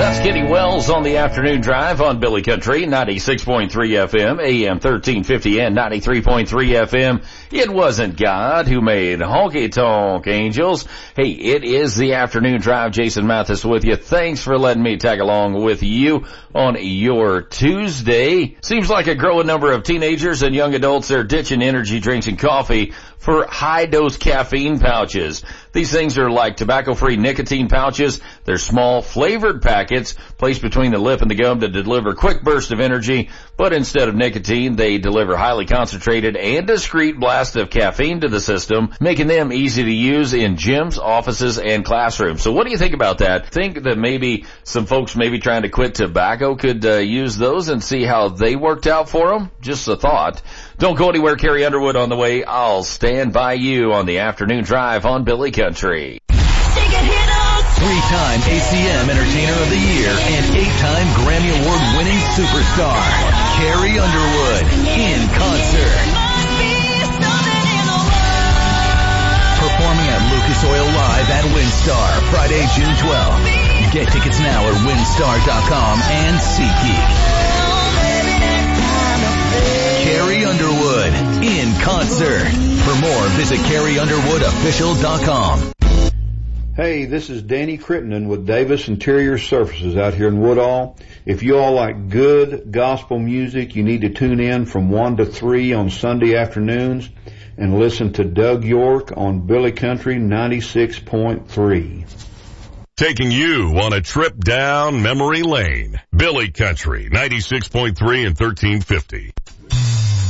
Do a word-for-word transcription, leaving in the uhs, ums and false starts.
That's Kenny Wells on the afternoon drive on Billy Country, ninety-six point three F M, A M thirteen fifty and ninety-three point three F M. It wasn't God who made honky tonk angels. Hey, it is the afternoon drive. Jason Mathis with you. Thanks for letting me tag along with you on your Tuesday. Seems like a growing number of teenagers and young adults are ditching energy drinks and coffee for high-dose caffeine pouches. These things are like tobacco-free nicotine pouches. They're small, flavored packets placed between the lip and the gum to deliver quick bursts of energy, but instead of nicotine, they deliver highly concentrated and discrete blasts of caffeine to the system, making them easy to use in gyms, offices, and classrooms. So what do you think about that? Think that maybe some folks maybe trying to quit tobacco could uh, use those and see how they worked out for them? Just a thought. Don't go anywhere. Carrie Underwood on the way. I'll stand by you on the afternoon drive on Billy Country. Three-time A C M Entertainer of the Year and eight-time Grammy Award-winning superstar, Carrie Underwood, in concert. Performing at Lucas Oil Live at WinStar, Friday, June twelfth. Get tickets now at winstar dot com and SeatGeek. Carrie Underwood, in concert. For more, visit carrie underwood official dot com. Hey, this is Danny Crittenden with Davis Interior Surfaces out here in Woodall. If you all like good gospel music, you need to tune in from one to three on Sunday afternoons and listen to Doug York on Billy Country ninety-six point three. Taking you on a trip down memory lane. Billy Country ninety-six point three and thirteen fifty.